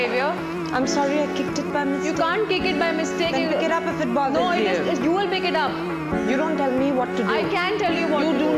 behavior. I'm sorry, I kicked it by mistake. You can't kick it by mistake. Then pick it up if it bothers you. No, you will pick it up. You don't tell me what to do. I can tell you what to do. You do